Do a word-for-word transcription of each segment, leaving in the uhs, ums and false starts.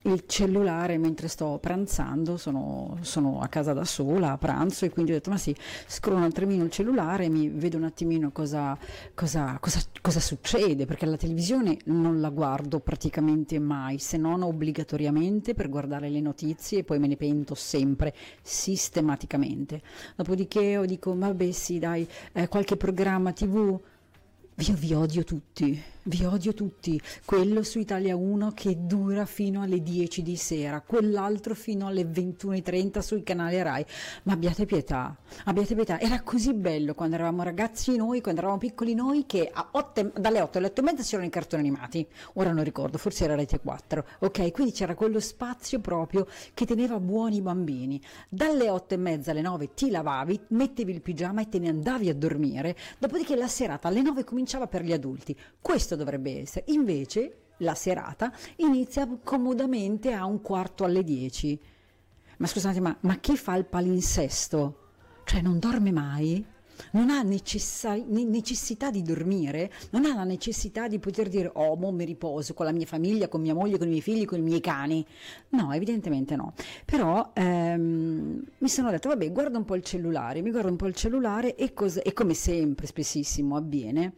il cellulare mentre sto pranzando, sono, sono a casa da sola a pranzo e quindi ho detto ma sì, scrollo un attimino il cellulare, mi vedo un attimino cosa, cosa, cosa, cosa succede, perché la televisione non la guardo praticamente mai, se non obbligatoriamente per guardare le notizie e poi me ne pento sempre, sistematicamente. Dopodiché io dico vabbè sì dai, eh, qualche programma tivù. Io vi odio tutti, vi odio tutti. Quello su Italia uno che dura fino alle dieci di sera, quell'altro fino alle ventuno e trenta sul canale Rai. Ma abbiate pietà, abbiate pietà. Era così bello quando eravamo ragazzi noi, quando eravamo piccoli noi, che a otto, dalle otto alle otto e mezza c'erano i cartoni animati. Ora non ricordo, forse era Rete quattro. Ok, quindi c'era quello spazio proprio che teneva buoni i bambini. Dalle otto e mezza alle nove ti lavavi, mettevi il pigiama e te ne andavi a dormire. Dopodiché la serata alle nove cominciava per gli adulti. Questo dovrebbe essere. Invece la serata inizia comodamente a un quarto alle dieci. Ma scusate, ma, ma chi fa il palinsesto? Cioè non dorme mai? Non ha necessa- ne- necessità di dormire? Non ha la necessità di poter dire oh, mo mi riposo con la mia famiglia, con mia moglie, con i miei figli, con i miei cani? No, evidentemente no. Però ehm, mi sono detto, vabbè, guarda un po' il cellulare, mi guardo un po' il cellulare e, cos- e come sempre, spessissimo avviene,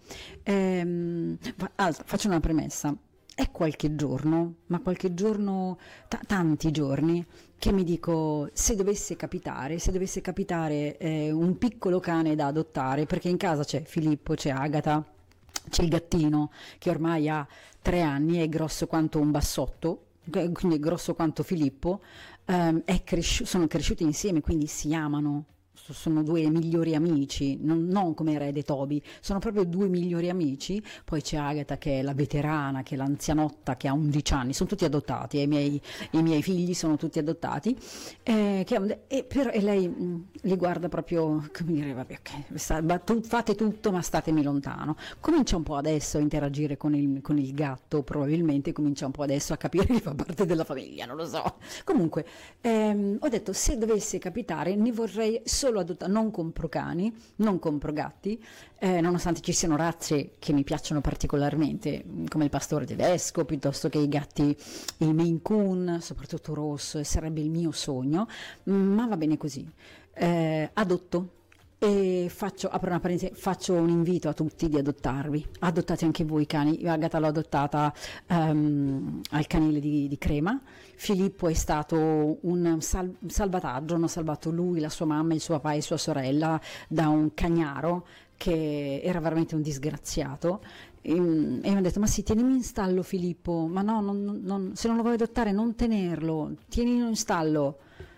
ehm, fa- alt- faccio una premessa. È qualche giorno, ma qualche giorno, ta- tanti giorni, che mi dico, se dovesse capitare, se dovesse capitare eh, un piccolo cane da adottare, perché in casa c'è Filippo, c'è Agata, c'è il gattino che ormai ha tre anni, è grosso quanto un bassotto, eh, quindi è grosso quanto Filippo, ehm, è cresci- sono cresciuti insieme, quindi si amano. Sono due migliori amici, non, non come Red e Toby, sono proprio due migliori amici. Poi c'è Agatha che è la veterana, che è l'anzianotta, che ha undici anni, sono tutti adottati, e i miei, i miei figli sono tutti adottati, eh, che, ha un- e, per- e lei mh, li guarda proprio come dire, vabbè, ok, sta- ma tu- fate tutto ma statemi lontano. Comincia un po' adesso a interagire con il, con il gatto, probabilmente comincia un po' adesso a capire che fa parte della famiglia, non lo so. Comunque, ehm, ho detto, se dovesse capitare, ne vorrei solo adottare, non compro cani, non compro gatti, eh, nonostante ci siano razze che mi piacciono particolarmente, come il pastore tedesco, piuttosto che i gatti, il Maine Coon, soprattutto rosso, sarebbe il mio sogno, ma va bene così. Eh, adotto. E faccio, apro una parentesi, faccio un invito a tutti di adottarvi. Adottate anche voi i cani. Io Agata l'ho adottata ehm, al canile di, di Crema. Filippo è stato un sal- salvataggio, hanno salvato lui, la sua mamma, il suo papà e sua sorella da un cagnaro che era veramente un disgraziato. E, e mi hanno detto ma sì, tienimi in stallo Filippo, ma no, non- non- se non lo vuoi adottare non tenerlo, tienilo in stallo.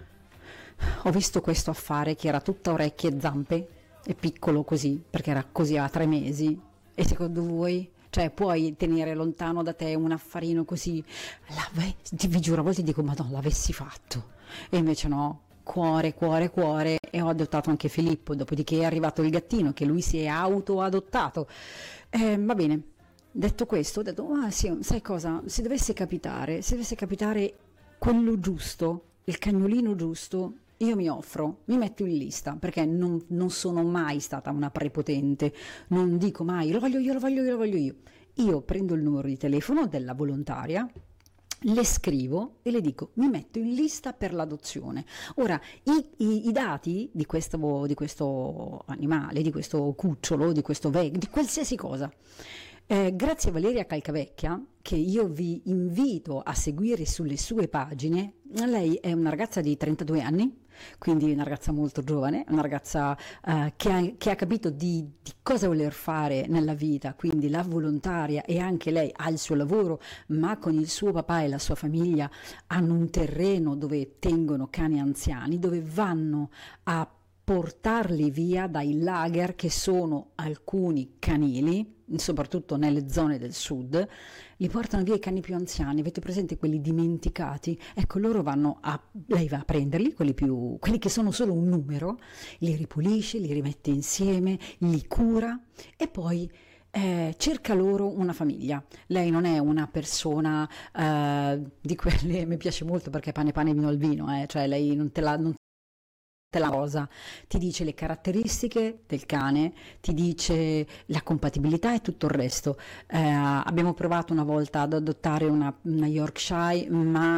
Ho visto questo affare che era tutta orecchie e zampe, e piccolo così, perché era così a tre mesi. E secondo voi? Cioè, puoi tenere lontano da te un affarino così? L'ave- ti- vi giuro, a volte dico, Madonna, l'avessi fatto. E invece no, cuore, cuore, cuore. E ho adottato anche Filippo, dopodiché è arrivato il gattino, che lui si è auto-adottato. Eh, va bene, detto questo, ho detto, ah sì, sai cosa? Se dovesse capitare, se dovesse capitare quello giusto, il cagnolino giusto, io mi offro, mi metto in lista, perché non, non sono mai stata una prepotente, non dico mai lo voglio io, lo voglio io, lo voglio io. Io prendo il numero di telefono della volontaria, le scrivo e le dico mi metto in lista per l'adozione. Ora, i, i- i dati di questo, di questo animale, di questo cucciolo, di questo veg, di qualsiasi cosa, eh, grazie a Valeria Calcavecchia, che io vi invito a seguire sulle sue pagine. Lei è una ragazza di trentadue anni, quindi una ragazza molto giovane, una ragazza eh, che, ha, che ha capito di, di cosa voler fare nella vita, quindi la volontaria, e anche lei ha il suo lavoro, ma con il suo papà e la sua famiglia hanno un terreno dove tengono cani anziani, dove vanno a portarli via dai lager che sono alcuni canili, soprattutto nelle zone del sud, li portano via i cani più anziani. Avete presente quelli dimenticati? Ecco, loro vanno a, lei va a prenderli, quelli più, quelli che sono solo un numero, li ripulisce, li rimette insieme, li cura e poi eh, cerca loro una famiglia. Lei non è una persona eh, di quelle, mi piace molto perché pane pane vino al vino, eh, cioè lei non te la, non te la cosa, ti dice le caratteristiche del cane, ti dice la compatibilità e tutto il resto. Eh, abbiamo provato una volta ad adottare una, una Yorkshire, ma